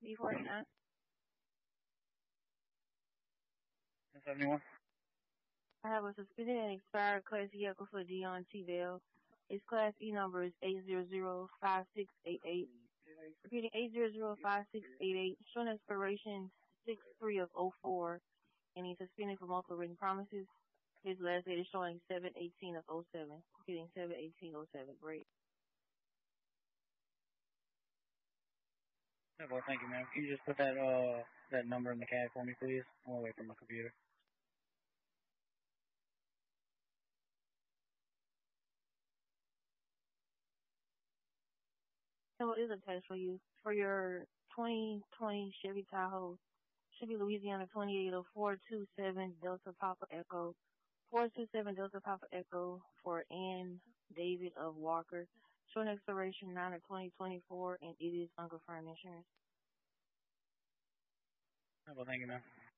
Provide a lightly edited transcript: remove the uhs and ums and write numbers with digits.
B49. 71. I have a suspended and expired Class E vehicle for Dion T. Bell. Its Class E number is 8005688. Repeating 8005688. Showing expiration 6/3 of '04, and he's suspended for multiple written promises. His last date is showing 7/18 of '07. Repeating 7/18/07. Great. Yeah, well, thank you, ma'am. Can you just put that number in the CAD for me, please? I'm away from my computer. So it is a test for you. For your 2020 Chevy Tahoe, Chevy Louisiana 28047 Delta Papa Echo, 427 Delta Papa Echo for Ann David of Walker. Showing expiration 9 of 2024, and it is unconfirmed insurance. Yeah, well, thank you, ma'am.